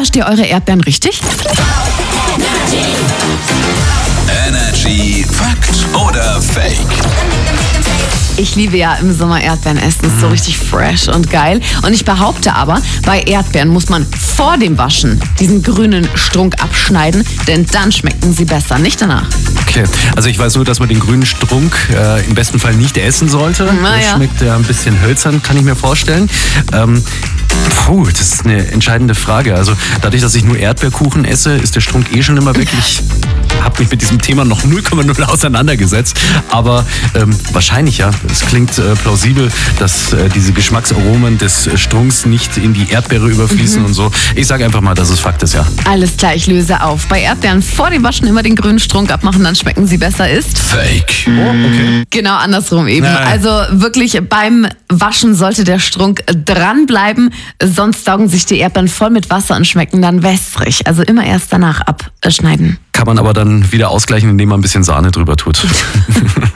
wascht ihr eure Erdbeeren richtig? Energy Fakt oder Fake? Ich liebe ja im Sommer Erdbeeren essen, ist so richtig fresh und geil. Und ich behaupte aber, bei Erdbeeren muss man vor dem Waschen diesen grünen Strunk abschneiden, denn dann schmecken sie besser, nicht danach. Okay, also ich weiß nur, dass man den grünen Strunk im besten Fall nicht essen sollte. Der schmeckt ja ein bisschen hölzern, kann ich mir vorstellen. Das ist eine entscheidende Frage. Also dadurch, dass ich nur Erdbeerkuchen esse, ist der Strunk schon immer weg. Ich habe mich mit diesem Thema noch 0,0 auseinandergesetzt. Aber wahrscheinlich ja. Es klingt plausibel, dass diese Geschmacksaromen des Strunks nicht in die Erdbeere überfließen und so. Ich sage einfach mal, dass es Fakt ist, ja. Alles klar, ich löse auf. Bei Erdbeeren vor dem Waschen immer den grünen Strunk abmachen, dann schmecken sie besser, ist Fake. Oh, okay. Genau andersrum eben. Nein. Also wirklich beim Waschen sollte der Strunk dranbleiben, sonst saugen sich die Erdbeeren voll mit Wasser und schmecken dann wässrig. Also immer erst danach abschneiden. Kann man aber dann wieder ausgleichen, indem man ein bisschen Sahne drüber tut.